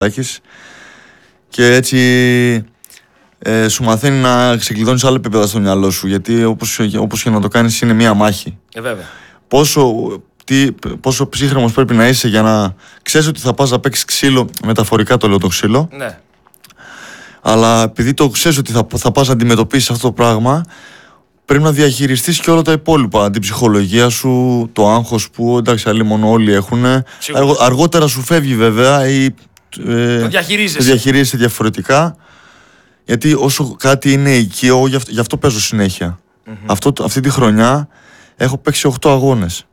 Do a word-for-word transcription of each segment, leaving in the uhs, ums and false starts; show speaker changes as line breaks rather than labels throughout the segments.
και έτσι ε, σου μαθαίνει να ξεκλειδώνεις άλλα επίπεδα στο μυαλό σου, γιατί όπως, όπως και να το κάνεις είναι μία μάχη.
Ε, βέβαια.
Πόσο, τι, πόσο ψύχρεμος πρέπει να είσαι για να ξέρεις ότι θα πας να παίξεις ξύλο, μεταφορικά το λέω το ξύλο,
ναι.
Αλλά επειδή το ξέρεις ότι θα, θα πας να αντιμετωπίσεις αυτό το πράγμα, πρέπει να διαχειριστείς και όλα τα υπόλοιπα. Την ψυχολογία σου, το άγχος που εντάξει άλλοι μόνο όλοι έχουν. Αργο, αργότερα σου φεύγει βέβαια ή ε,
το διαχειρίζεσαι.
το διαχειρίζεσαι διαφορετικά. Γιατί όσο κάτι είναι οικείο, γι' αυτό, γι' αυτό παίζω συνέχεια. Mm-hmm. Αυτό, αυτή τη χρονιά έχω παίξει οκτώ αγώνες.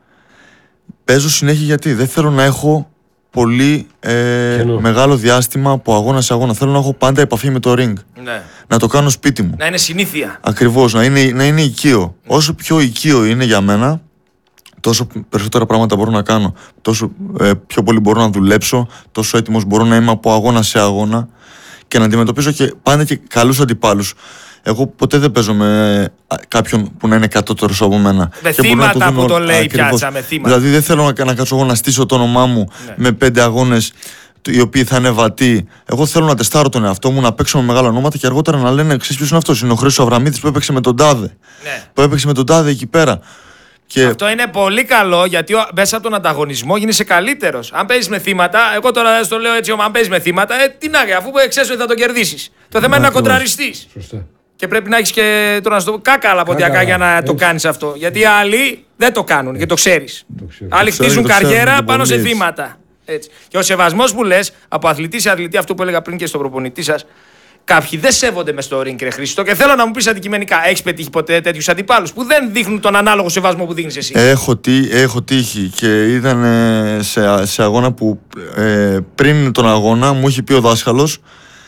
Παίζω συνέχεια γιατί δεν θέλω να έχω πολύ ε, μεγάλο διάστημα από αγώνα σε αγώνα. Θέλω να έχω πάντα επαφή με το ring.
Ναι.
Να το κάνω σπίτι μου.
Να είναι συνήθεια.
Ακριβώς, να είναι, να είναι οικείο. Mm. Όσο πιο οικείο είναι για μένα, τόσο περισσότερα πράγματα μπορώ να κάνω. Τόσο ε, πιο πολύ μπορώ να δουλέψω, τόσο έτοιμος μπορώ να είμαι από αγώνα σε αγώνα και να αντιμετωπίζω και πάντα και καλούς αντιπάλους. Εγώ ποτέ δεν παίζω με κάποιον που να είναι κατώτερος από μένα.
Με θύματα που το λέει πιάτσα, με θύματα.
Δηλαδή δεν θέλω να, να κάτσω εγώ να στήσω το όνομά μου ναι. με πέντε αγώνες οι οποίοι θα είναι βατοί. Εγώ θέλω να τεστάρω τον εαυτό μου, να παίξω με μεγάλα ονόματα και αργότερα να λένε: ξέρεις ποιος είναι αυτός? Είναι ο Χρήστος Αβραμίδης που έπαιξε με τον Τάδε.
Ναι.
Που έπαιξε με τον Τάδε εκεί πέρα.
Και... αυτό είναι πολύ καλό γιατί μέσα από τον ανταγωνισμό γίνεσαι καλύτερος. Αν παίζεις με θύματα, εγώ τώρα στο λέω έτσι: αν παίζεις με θύματα, ε, τι να κάνει, αφού ξέρεις ότι θα τον κερδίσεις. Το θέμα είναι να κοντραριστείς. Και πρέπει να έχεις και τώρα να σου το πω κάκαλα ποντιακά για να έτσι. Το κάνεις αυτό. Γιατί οι άλλοι δεν το κάνουν και το ξέρεις. Το άλλοι χτίζουν το καριέρα πάνω σε θύματα. Έτσι. Και ο σεβασμός που λες από αθλητή σε αθλητή, αυτό που έλεγα πριν και στον προπονητή σας, κάποιοι δεν σέβονται μες στο ring, ρε Χριστό. Και θέλω να μου πεις αντικειμενικά, έχεις πετύχει ποτέ τέτοιους αντιπάλους που δεν δείχνουν τον ανάλογο σεβασμό που δείχνεις εσύ?
Έχω, τι, έχω τύχει και ήταν ε, σε, σε αγώνα που ε, πριν τον αγώνα μου είχε πει ο δάσκαλος.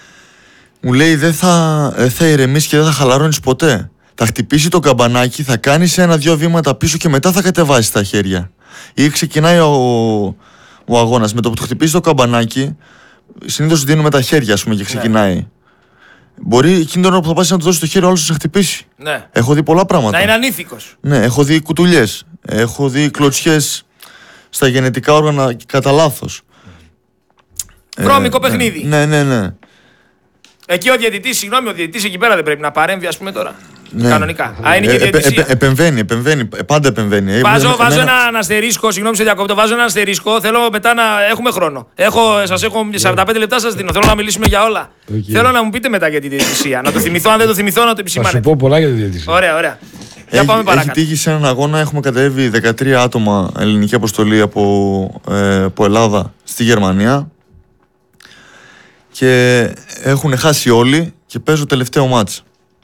Μου λέει δεν θα, θα ηρεμήσεις και δεν θα χαλαρώνεις ποτέ. Θα χτυπήσει το καμπανάκι, θα κάνεις ένα-δυο βήματα πίσω και μετά θα κατεβάσεις τα χέρια. Ή ξεκινάει ο, ο αγώνας. Με το που το χτυπήσει το καμπανάκι, συνήθως δίνουμε τα χέρια, ας πούμε, και ξεκινάει. Ναι. Μπορεί εκείνη την ώρα που θα πας να του δώσεις το χέρι, ο άλλος θα σε χτυπήσει.
Ναι.
Έχω δει πολλά πράγματα.
Να είναι ανήθικος.
Ναι, έχω δει κουτουλιές. Έχω δει κλωτσιές στα γενετικά όργανα κατά λάθος.
Βρώμικο
ε,
παιχνίδι.
Ναι, ναι, ναι.
Εκεί ο διαιτητής, συγγνώμη, ο διαιτητής εκεί πέρα δεν πρέπει να παρέμβει, ας πούμε τώρα. Ναι. Κανονικά.
Α, είναι και η διαιτησία. Ε, ε, επεμβαίνει, επεμβαίνει. Πάντα επεμβαίνει.
Βάζω, βάζω ένα αστερίσκο, συγγνώμη σε διακόπτω, βάζω ένα αστερίσκο. Θέλω μετά να έχουμε χρόνο. Έχω, σας έχω σαράντα πέντε λεπτά, σας δίνω. Θέλω να μιλήσουμε για όλα. Okay. Θέλω να μου πείτε μετά για τη διαιτησία. Να το θυμηθώ, αν δεν το θυμηθώ, να το επισημάνετε.
Θα σου πω πολλά για τη διαιτησία.
Ωραία, ωραία.
Για πάμε παρακάτω. Έχει τύχει σε έναν αγώνα, έχουμε κατέβει δεκατρία άτομα ελληνική αποστολή από, ε, από Ελλάδα στη Γερμανία. Και έχουν χάσει όλοι και παίζω τελευταίο μάτς.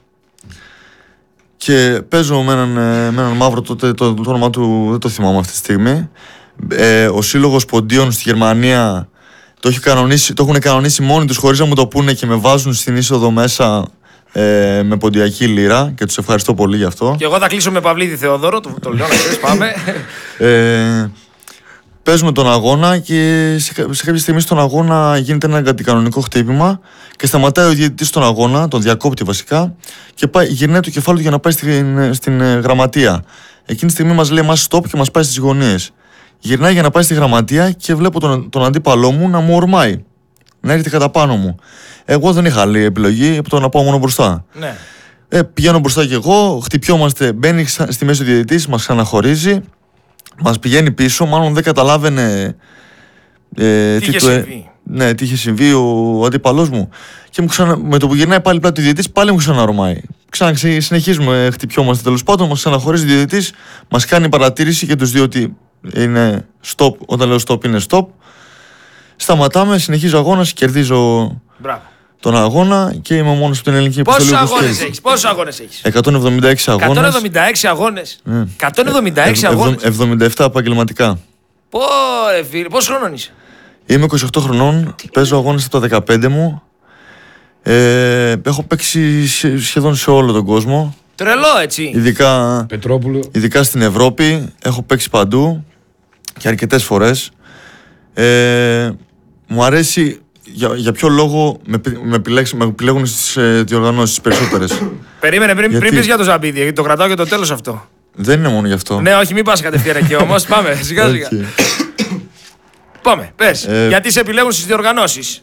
Και παίζω με έναν, με έναν μαύρο, το, το, το, το όνομα του δεν το θυμάμαι αυτή τη στιγμή. Ε, ο σύλλογος ποντίων στη Γερμανία το, έχει κανονίσει, το έχουν κανονίσει μόνοι τους χωρίς να μου το πούνε και με βάζουν στην είσοδο μέσα ε, με ποντιακή λίρα και τους ευχαριστώ πολύ γι' αυτό.
Και εγώ θα κλείσω με Παυλίδη Θεόδωρο, το, το λέω να ξέρεις, πάμε.
Ε, Παίζουμε τον αγώνα και σε, σε κάποια στιγμή στον αγώνα γίνεται ένα αντικανονικό χτύπημα και σταματάει ο διαιτητής στον αγώνα, τον διακόπτει βασικά και πάει, γυρνάει το κεφάλι του για να πάει στην, στην ε, γραμματεία. Εκείνη τη στιγμή μας λέει μας stop και μας πάει στις γωνίες. Γυρνάει για να πάει στη γραμματεία και βλέπω τον, τον αντίπαλό μου να μου ορμάει, να έρθει κατά πάνω μου. Εγώ δεν είχα άλλη επιλογή από το να πάω μόνο μπροστά.
Ναι.
Ε, πηγαίνω μπροστά και εγώ, χτυπιόμαστε, μπαίνει στη μέση ο διαιτητής, μας ξαναχωρίζει. Μας πηγαίνει πίσω, μάλλον δεν καταλάβαινε ε,
τι, τι, είχε
του, ε, ναι, τι είχε συμβεί ο αντίπαλός μου. Και μου ξανα, με το που γυρνάει πάλι πλάτη ο διαιτητής, πάλι μου ξαναρομάει. Ξανα, συνεχίζουμε, χτυπιόμαστε τέλος πάντων, μας ξαναχωρίζει ο διαιτητής, μας κάνει παρατήρηση και τους δύο ότι είναι stop, όταν λέω stop είναι stop. Σταματάμε, συνεχίζω αγώνας, κερδίζω
Μπράβο.
τον αγώνα και είμαι μόνος από την ελληνική
επιστολή. Πόσους αγώνες έχεις, πόσους αγώνες έχεις?
εκατόν εβδομήντα έξι αγώνες.
εκατόν εβδομήντα έξι αγώνες. Ναι. εκατόν εβδομήντα έξι αγώνες.
εβδομήντα επτά επαγγελματικά.
Πω ρε φίλε, πόσο χρονών είσαι?
Είμαι είκοσι οκτώ χρονών, παίζω αγώνες από τα δεκαπέντε μου. Ε, έχω παίξει σχεδόν σε όλο τον κόσμο.
Τρελό έτσι.
Ειδικά, ειδικά στην Ευρώπη, έχω παίξει παντού και αρκετές φορές. Ε, μου αρέσει... Για, για ποιο λόγο με, με, επιλέξ, με επιλέγουν στις ε, διοργανώσεις περισσότερες?
Περίμενε πριν, γιατί... πριν πεις για το Ζαμπίδι, γιατί το κρατάω για το τέλος αυτό.
Δεν είναι μόνο γι' αυτό.
Ναι, όχι, μην πας κατευθείαν εκεί όμως. Πάμε, σιγά σιγά. Πάμε, πες.
Ε,
Γιατί σε επιλέγουν στις διοργανώσεις.